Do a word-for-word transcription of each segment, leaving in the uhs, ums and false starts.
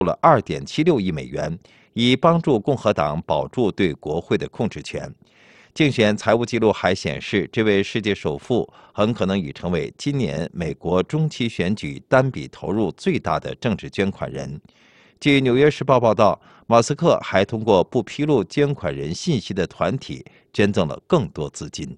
了 二点七六亿美元，以帮助共和党保住对国会的控制权。竞选财务记录还显示，这位世界首富很可能已成为今年美国中期选举单笔投入最大的政治捐款人。据《纽约时报》报道，马斯克还通过不披露捐款人信息的团体捐赠了更多资金。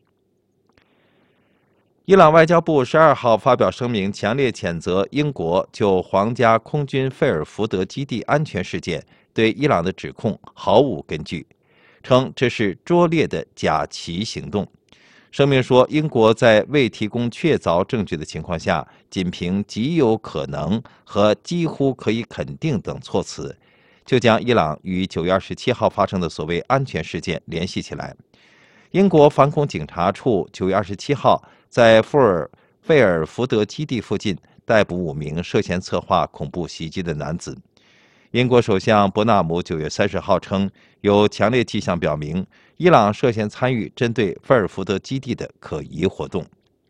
伊朗外交部十二号发表声明，强烈谴责英国就皇家空军费尔福德基地安全事件对伊朗的指控毫无根据，称这是拙劣的假旗行动。声明说，英国在未提供确凿证据的情况下，仅凭极有可能和几乎可以肯定等措辞，就将伊朗与九月二十七号发生的所谓安全事件联系起来。英国反恐警察处九月二十七号在富尔费尔福德基地附近逮捕五名涉嫌策划恐怖袭击的男子。英国首相伯纳姆九月三十号称，有强烈迹象表明，伊朗涉嫌参与针对费尔福德基地的可疑活动。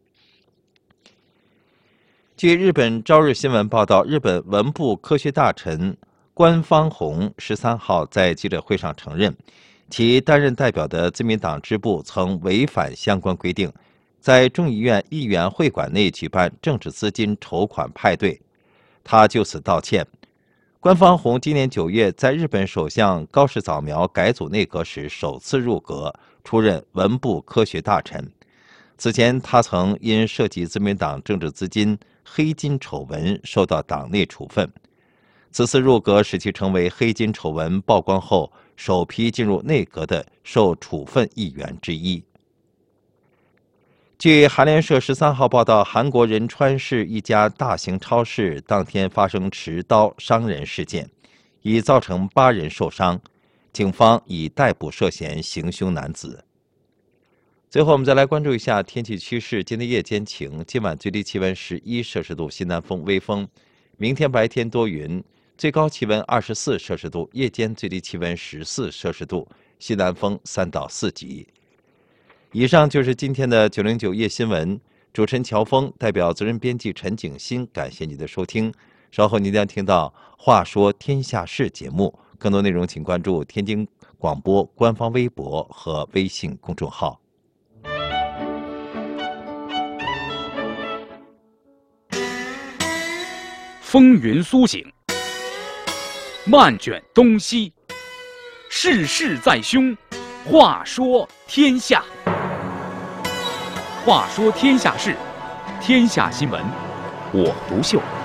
据日本朝日新闻报道，日本文部科学大臣官方弘十三号在记者会上承认，其担任代表的自民党支部曾违反相关规定，在众议院议员会馆内举办政治资金筹款派对。他就此道歉。官方弘今年九月在日本首相高市早苗改组内阁时首次入阁，出任文部科学大臣。此前，他曾因涉及自民党政治资金黑金丑闻受到党内处分。此次入阁使其成为黑金丑闻曝光后首批进入内阁的受处分议员之一。据韩联社十三号报道，韩国仁川市一家大型超市当天发生持刀伤人事件，已造成八人受伤，警方已逮捕涉嫌行凶男子。最后，我们再来关注一下天气趋势。今天夜间晴，今晚最低气温十一摄氏度，西南风微风。明天白天多云，最高气温二十四摄氏度，夜间最低气温十四摄氏度，西南风三到四级。以上就是今天的九零九夜新闻，主持人乔峰代表责任编辑陈景新，感谢您的收听。稍后您将听到《话说天下事》节目，更多内容请关注天津广播官方微博和微信公众号。 风云苏醒，漫卷东西，世事在胸。话说天下，话说天下事，天下新闻，我不秀。